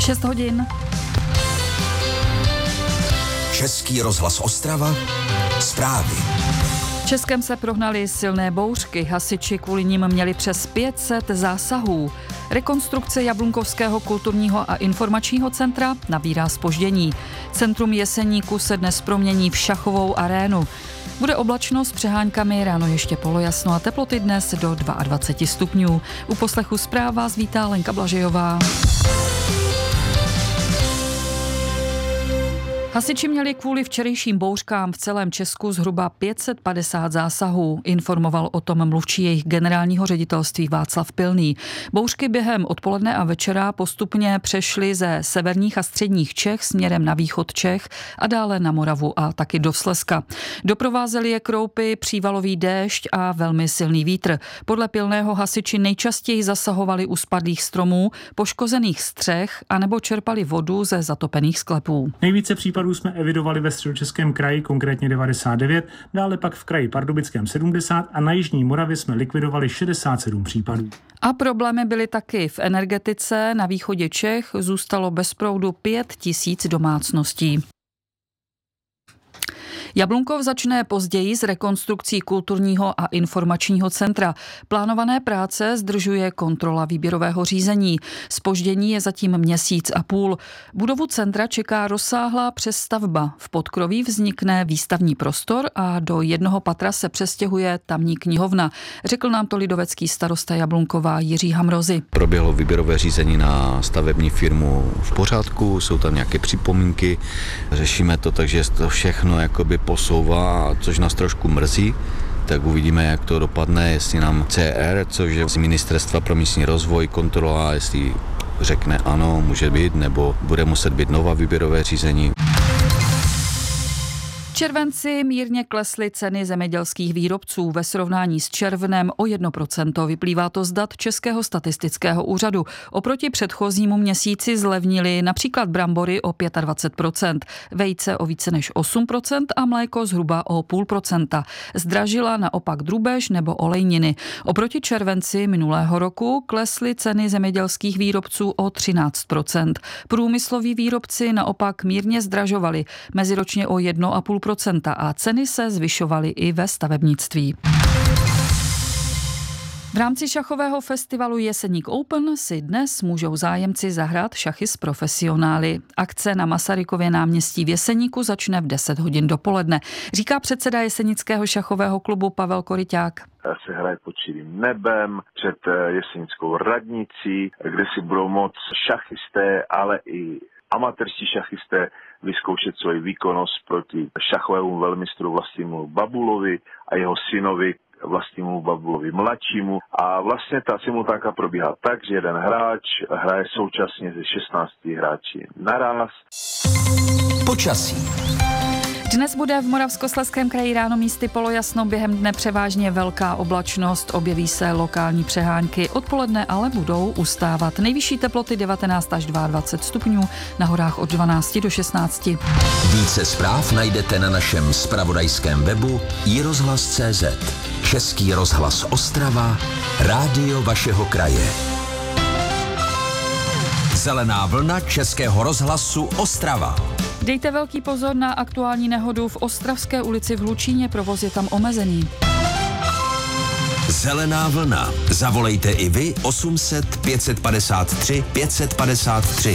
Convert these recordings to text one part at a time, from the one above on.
6 hodin. Český rozhlas Ostrava, zprávy. V Českém se prohnaly silné bouřky, hasiči kvůli nim měli přes 500 zásahů. Rekonstrukce Jablunkovského kulturního a informačního centra nabírá zpoždění. Centrum Jeseníku se dnes promění v šachovou arénu. Bude oblačno s přeháňkami, ráno ještě polojasno a teploty dnes do 22 stupňů. U poslechu zpráv vás vítá Lenka Blažejová. Hasiči měli kvůli včerejším bouřkám v celém Česku zhruba 550 zásahů, informoval o tom mluvčí jejich generálního ředitelství Václav Pilný. Bouřky během odpoledne a večera postupně přešly ze severních a středních Čech směrem na východ Čech a dále na Moravu a taky do Slezska. Doprovázely je kroupy, přívalový déšť a velmi silný vítr. Podle Pilného hasiči nejčastěji zasahovali u spadlých stromů, poškozených střech anebo čerpali vodu ze zatopených sklepů. Nejvíce případů jsme evidovali ve Středočeském kraji, konkrétně 99, dále pak v kraji Pardubickém 70 a na jižní Moravě jsme likvidovali 67 případů. A problémy byly taky v energetice. Na východě Čech zůstalo bez proudu 5 000 domácností. Jablunkov začne později s rekonstrukcí kulturního a informačního centra. Plánované práce zdržuje kontrola výběrového řízení. Zpoždění je zatím měsíc a půl. Budovu centra čeká rozsáhlá přestavba. V podkroví vznikne výstavní prostor a do jednoho patra se přestěhuje tamní knihovna. Řekl nám to lidovecký starosta Jablunkova Jiří Hamrozy. Proběhlo výběrové řízení na stavební firmu v pořádku, jsou tam nějaké připomínky, řešíme to, takže to všechno jakoby posouvá, což nás trošku mrzí, tak uvidíme, jak to dopadne, jestli nám CR, což je z Ministerstva pro místní rozvoj, kontrola, jestli řekne ano, může být, nebo bude muset být nová výběrové řízení. V červenci mírně klesly ceny zemědělských výrobců ve srovnání s červnem o 1%. Vyplývá to z dat Českého statistického úřadu. Oproti předchozímu měsíci zlevnily například brambory o 25%, vejce o více než 8% a mléko zhruba o 0,5%. Zdražila naopak drůbež nebo olejniny. Oproti červenci minulého roku klesly ceny zemědělských výrobců o 13%. Průmysloví výrobci naopak mírně zdražovali, meziročně o 1,5% a ceny se zvyšovaly i ve stavebnictví. V rámci šachového festivalu Jeseník Open si dnes můžou zájemci zahrát šachy s profesionály. Akce na Masarykově náměstí v Jeseníku začne v 10 hodin dopoledne, říká předseda Jesenického šachového klubu Pavel Koryťák. Se hraje pod širým nebem, před jesenickou radnicí, kde si budou moct šachisté, ale i amatérští šachisté vyzkoušet svoji výkonnost proti šachovému velmistru Vlastimilu Babulovi a jeho synovi Vlastimilu Babulovi mladšímu. A vlastně ta simultánka probíhá tak, že jeden hráč hraje současně se 16 hráči naraz. Počasí. Dnes bude v Moravskoslezském kraji ráno místy polojasno, během dne převážně velká oblačnost, objeví se lokální přehánky, odpoledne ale budou ustávat. Nejvyšší teploty 19 až 22 stupňů, na horách od 12 do 16. Více zpráv najdete na našem zpravodajském webu iRozhlas.cz. Český rozhlas Ostrava, rádio vašeho kraje. Zelená vlna Českého rozhlasu Ostrava. Dejte velký pozor na aktuální nehodu v Ostravské ulici v Hlučíně, provoz je tam omezený. Zelená vlna. Zavolejte i vy 800 553 553.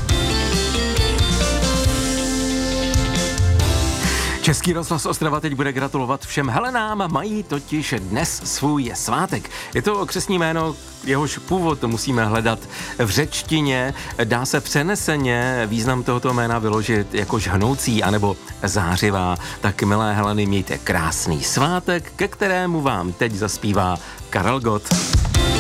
Český rozhlas Ostrava teď bude gratulovat všem Helenám, mají totiž dnes svůj svátek. Je to křestní jméno, jehož původ musíme hledat v řečtině. Dá se přeneseně význam tohoto jména vyložit jako žhnoucí anebo zářivá. Tak milé Heleny, mějte krásný svátek, ke kterému vám teď zaspívá Karel Gott.